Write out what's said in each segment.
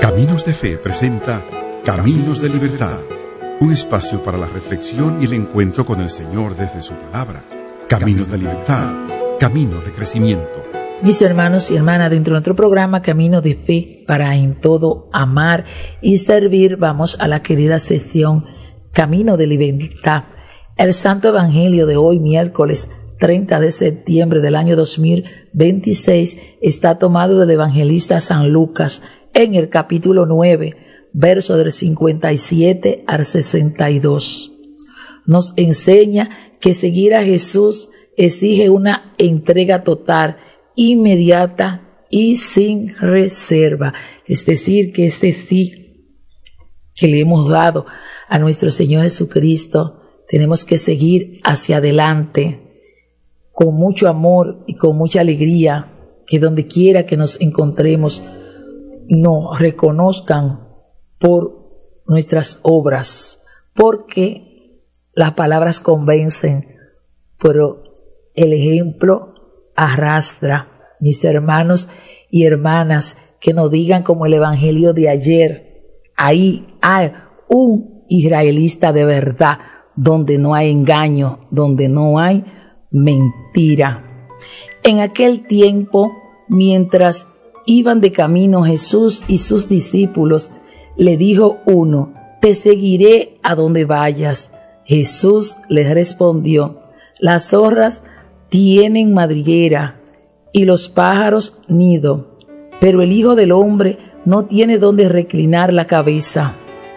Caminos de Fe presenta Caminos de Libertad, un espacio para la reflexión y el encuentro con el Señor desde su palabra. Caminos de Libertad, caminos de crecimiento. Mis hermanos y hermanas, dentro de nuestro programa Camino de Fe para en todo amar y servir, vamos a la querida sección Camino de Libertad. El Santo Evangelio de hoy, miércoles 30 de septiembre del año 2026, está tomado del evangelista San Lucas en el capítulo 9, verso del 57 al 62. Nos enseña que seguir a Jesús exige una entrega total, inmediata y sin reserva. Es decir, que este sí que le hemos dado a nuestro Señor Jesucristo, tenemos que seguir hacia adelante con mucho amor y con mucha alegría, que donde quiera que nos encontremos nos reconozcan por nuestras obras, porque las palabras convencen, pero el ejemplo arrastra. Mis hermanos y hermanas, que nos digan como el evangelio de ayer, ahí hay un israelita de verdad, donde no hay engaño, donde no hay mentira. En aquel tiempo, mientras iban de camino Jesús y sus discípulos, le dijo uno: te seguiré a donde vayas. Jesús les respondió: las zorras tienen madriguera y los pájaros nido, pero el Hijo del Hombre no tiene donde reclinar la cabeza.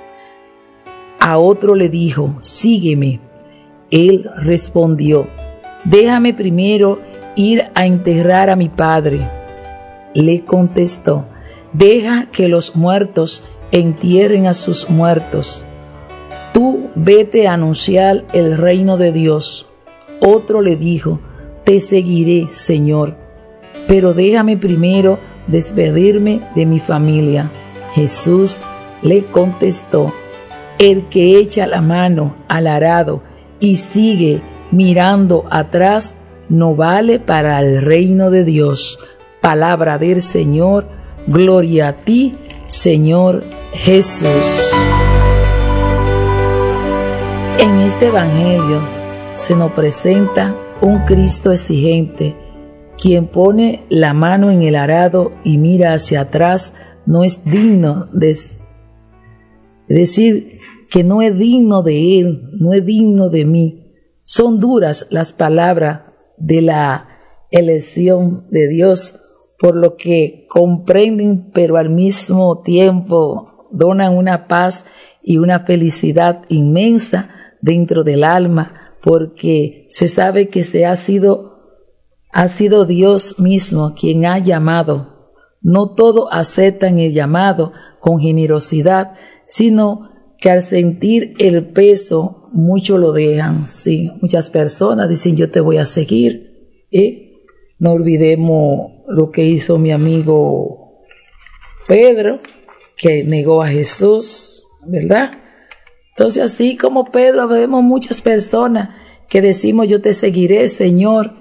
A otro le dijo: sígueme. Él respondió: déjame primero ir a enterrar a mi padre. Le contestó: deja que los muertos entierren a sus muertos. Tú vete a anunciar el reino de Dios. Otro le dijo: te seguiré, Señor, pero déjame primero despedirme de mi familia. Jesús le contestó: el que echa la mano al arado y sigue mirando atrás no vale para el reino de Dios. Palabra del Señor. Gloria a ti, Señor Jesús. En este evangelio se nos presenta un Cristo exigente, quien pone la mano en el arado y mira hacia atrás. No es digno es decir, que no es digno de Él, no es digno de mí. Son duras las palabras de la elección de Dios, por lo que comprenden, pero al mismo tiempo donan una paz y una felicidad inmensa dentro del alma, porque se sabe que ha sido Dios mismo quien ha llamado. No todos aceptan el llamado con generosidad, sino que al sentir el peso, muchos lo dejan. Sí, muchas personas dicen: yo te voy a seguir. No olvidemos lo que hizo mi amigo Pedro, que negó a Jesús, ¿verdad? Entonces, así como Pedro, vemos muchas personas que decimos: yo te seguiré, Señor,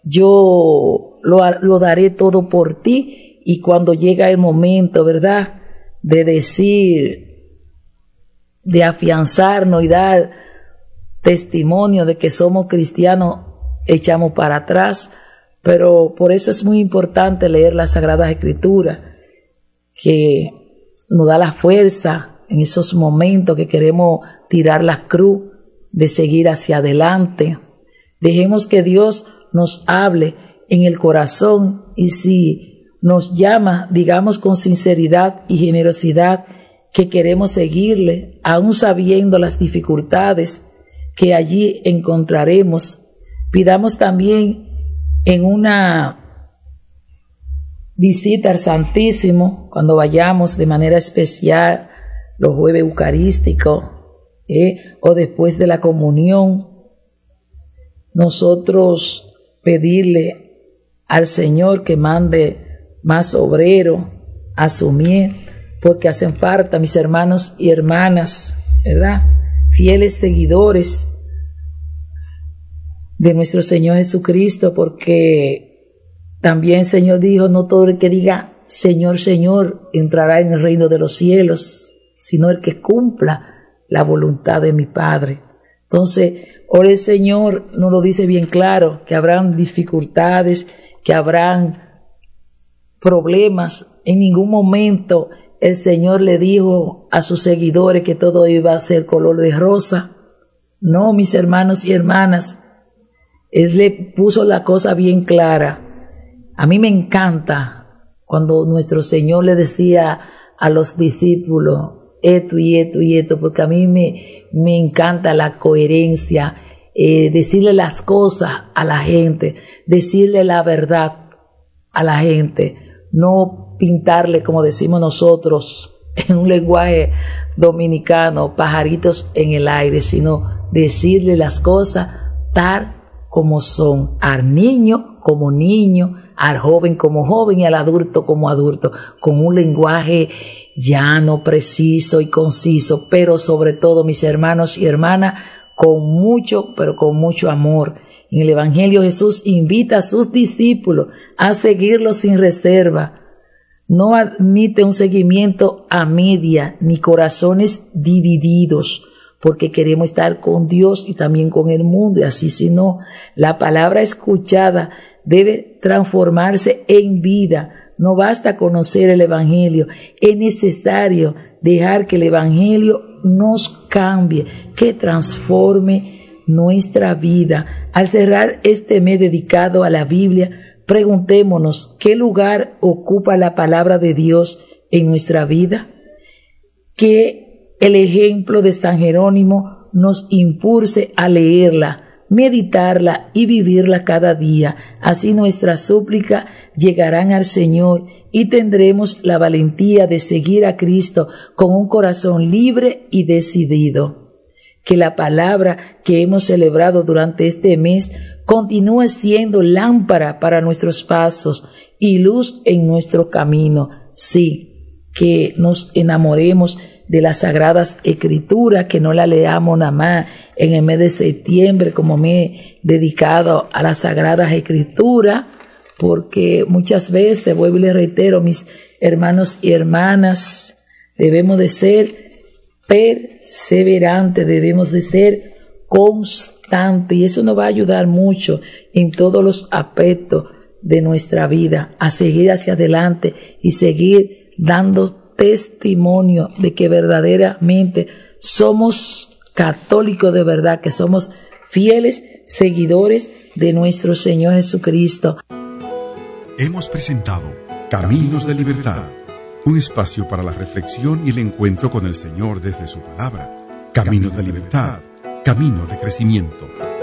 yo lo daré todo por ti. Y cuando llega el momento, ¿verdad?, de decir, de afianzarnos y dar testimonio de que somos cristianos, echamos para atrás. Pero por eso es muy importante leer las Sagradas Escrituras, que nos da la fuerza en esos momentos que queremos tirar la cruz, de seguir hacia adelante. Dejemos que Dios nos hable en el corazón, y si nos llama, digamos con sinceridad y generosidad que queremos seguirle, aún sabiendo las dificultades que allí encontraremos. Pidamos también en una visita al Santísimo, cuando vayamos de manera especial los jueves eucarísticos, o después de la comunión, nosotros pedirle al Señor que mande más obreros a su mies, porque hacen falta, mis hermanos y hermanas, ¿verdad?, fieles seguidores de nuestro Señor Jesucristo, porque también el Señor dijo: no todo el que diga Señor, Señor, entrará en el reino de los cielos, sino el que cumpla la voluntad de mi Padre. Entonces, ahora el Señor nos lo dice bien claro, que habrán dificultades, que habrán problemas. En ningún momento el Señor le dijo a sus seguidores que todo iba a ser color de rosa. No, mis hermanos y hermanas, Él le puso la cosa bien clara. A mí me encanta cuando nuestro Señor le decía a los discípulos esto y esto y esto, porque a mí me encanta la coherencia, decirle las cosas a la gente, decirle la verdad a la gente, no pintarle, como decimos nosotros, en un lenguaje dominicano, pajaritos en el aire, sino decirle las cosas tal como son, al niño como niño, al joven como joven y al adulto como adulto, con un lenguaje llano, preciso y conciso, pero sobre todo, mis hermanos y hermanas, con mucho, pero con mucho amor. En el Evangelio Jesús invita a sus discípulos a seguirlo sin reserva. No admite un seguimiento a media ni corazones divididos, porque queremos estar con Dios y también con el mundo, y así si no, la palabra escuchada debe transformarse en vida. No basta conocer el Evangelio, es necesario dejar que el Evangelio nos cambie, que transforme nuestra vida. Al cerrar este mes dedicado a la Biblia, preguntémonos qué lugar ocupa la palabra de Dios en nuestra vida, que el ejemplo de San Jerónimo nos impulse a leerla, meditarla y vivirla cada día. Así nuestras súplicas llegarán al Señor y tendremos la valentía de seguir a Cristo con un corazón libre y decidido. Que la palabra que hemos celebrado durante este mes continúe siendo lámpara para nuestros pasos y luz en nuestro camino. Sí, que nos enamoremos de las Sagradas Escrituras, que no la leamos nada más en el mes de septiembre, como me he dedicado a las Sagradas Escrituras, porque muchas veces, vuelvo y les reitero, mis hermanos y hermanas, debemos de ser perseverantes, debemos de ser constantes, y eso nos va a ayudar mucho en todos los aspectos de nuestra vida, a seguir hacia adelante y seguir dando testimonio de que verdaderamente somos católicos de verdad, que somos fieles seguidores de nuestro Señor Jesucristo. Hemos presentado Caminos de Libertad, un espacio para la reflexión y el encuentro con el Señor desde su palabra. Caminos de Libertad, caminos de crecimiento.